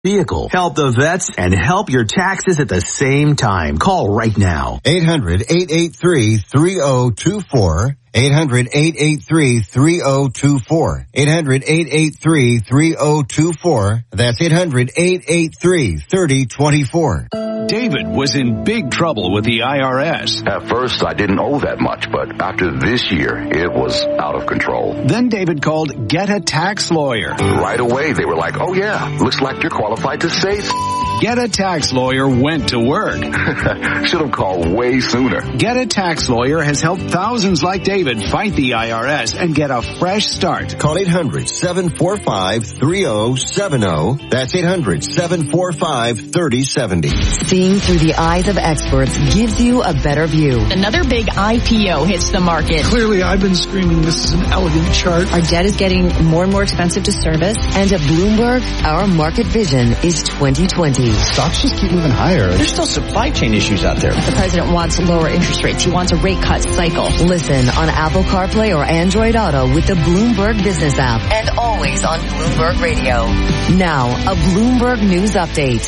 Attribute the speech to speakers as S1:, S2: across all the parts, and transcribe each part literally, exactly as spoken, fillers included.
S1: vehicle. Help the vets and help your taxes at the same time. Call right now.
S2: eight hundred, eight eight three, three oh two four. eight hundred, eight eight three, three oh two four. eight hundred, eight eight three, three oh two four. That's eight hundred, eight eight three, three oh two four.
S3: David was in big trouble with the I R S.
S4: At first, I didn't owe that much, but after this year, it was out of control.
S3: Then David called Get a Tax Lawyer.
S4: Right away, they were like, oh yeah, looks like you're qualified to save.
S3: Get a Tax Lawyer went to work.
S4: Should have called way sooner.
S3: Get a Tax Lawyer has helped thousands like David fight the I R S and get a fresh start.
S2: Call eight hundred, seven four five, three oh seven oh. That's eight hundred, seven four five, three oh seven oh.
S5: Seeing through the eyes of experts gives you a better view.
S6: Another big I P O hits the market.
S7: Clearly, I've been screaming this is an elegant chart.
S5: Our debt is getting more and more expensive to service. And at Bloomberg, our market vision is twenty twenty.
S8: Stocks just keep moving higher.
S9: There's still supply chain issues out there.
S6: The president wants lower interest rates. He wants a rate cut cycle.
S5: Listen on Apple CarPlay or Android Auto with the Bloomberg Business app. And always on Bloomberg Radio. Now, a Bloomberg News Update.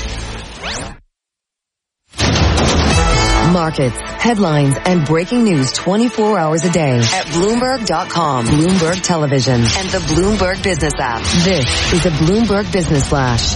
S5: Markets, headlines, and breaking news twenty-four hours a day at Bloomberg dot com, Bloomberg Television, and the Bloomberg Business app. This is a Bloomberg Business Flash.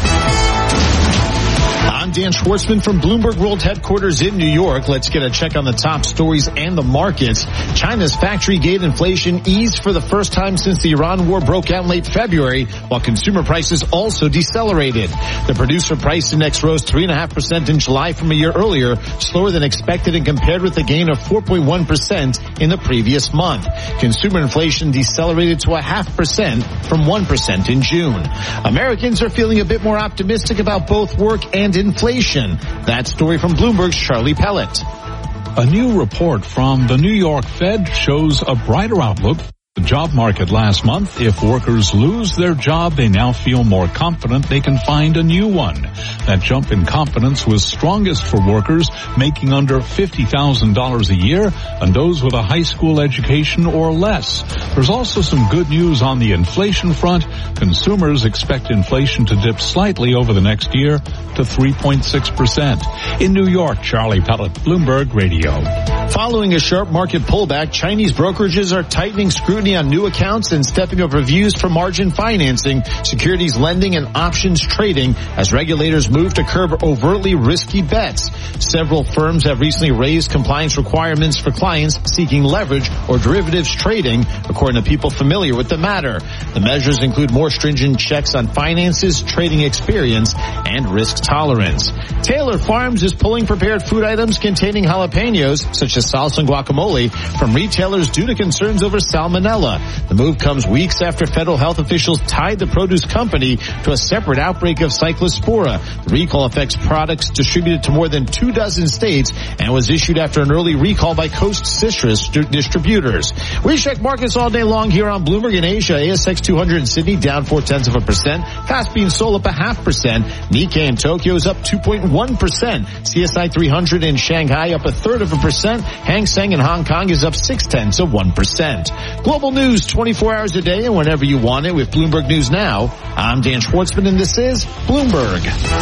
S10: I'm Dan Schwartzman from Bloomberg World Headquarters in New York. Let's get a check on the top stories and the markets. China's factory gate inflation eased for the first time since the Iran war broke out in late February, while consumer prices also decelerated. The producer price index rose three point five percent in July from a year earlier, slower than expected and compared with a gain of four point one percent in the previous month. Consumer inflation decelerated to a half percent from one percent in June. Americans are feeling a bit more optimistic about both work and inflation. That story from Bloomberg's Charlie Pellet.
S11: A new report from the New York Fed shows a brighter outlook for the job market last month. If workers lose their job, they now feel more confident they can find a new one. That jump in confidence was strongest for workers making under fifty thousand dollars a year and those with a high school education or less. There's also some good news on the inflation front. Consumers expect inflation to dip slightly over the next year to three point six percent. In New York, Charlie Pellet, Bloomberg Radio.
S10: Following a sharp market pullback, Chinese brokerages are tightening scrutiny on new accounts and stepping up reviews for margin financing, securities lending, and options trading as regulators move to curb overtly risky bets. Several firms have recently raised compliance requirements for clients seeking leverage or derivatives trading, according to people familiar with the matter. The measures include more stringent checks on finances, trading experience, and risk tolerance. Taylor Farms is pulling prepared food items containing jalapenos, such as salsa and guacamole, from retailers due to concerns over salmonella. The move comes weeks after federal health officials tied the produce company to a separate outbreak of cyclospora. The recall affects products distributed to more than two dozen states and was issued after an early recall by Coast Citrus distributors. We check markets all day long here on Bloomberg. In Asia, A S X two hundred in Sydney down four tenths of a percent. Kospi in Seoul up a half percent. Nikkei in Tokyo is up two point one percent. C S I three hundred in Shanghai up a third of a percent. Hang Seng in Hong Kong is up six tenths of one percent. Global news twenty-four hours a day and whenever you want it with Bloomberg News Now. I'm Dan Schwartzman and this is Bloomberg.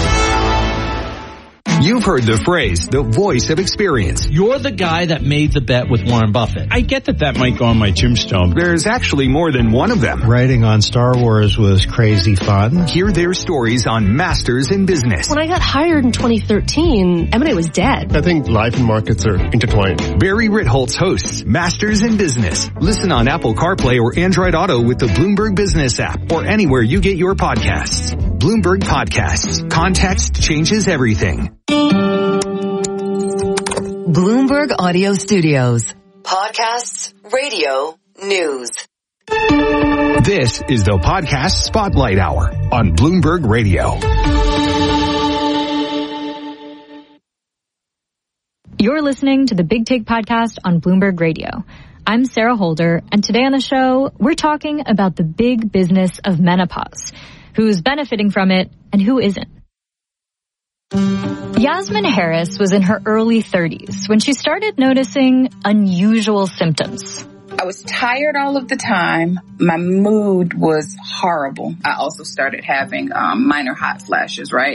S12: You've heard the phrase, the voice of experience.
S13: You're the guy that made the bet with Warren Buffett. I get that that might go on my tombstone.
S12: There's actually more than one of them.
S8: Writing on Star Wars was crazy fun.
S12: Hear their stories on Masters in Business.
S14: When I got hired in twenty thirteen, M and A was dead.
S15: I think life and markets are intertwined.
S12: Barry Ritholtz hosts Masters in Business. Listen on Apple CarPlay or Android Auto with the Bloomberg Business app or anywhere you get your podcasts. Bloomberg Podcasts. Context changes everything.
S5: Bloomberg Audio Studios. Podcasts, radio, news.
S12: This is the Podcast Spotlight Hour on Bloomberg Radio.
S16: You're listening to the Big Take Podcast on Bloomberg Radio. I'm Sarah Holder, and today on the show, we're talking about the big business of menopause, who's benefiting from it and who isn't. Yasmin Harris was in her early thirties when she started noticing unusual symptoms.
S17: I was tired all of the time. My mood was horrible. I also started having um, minor hot flashes, right?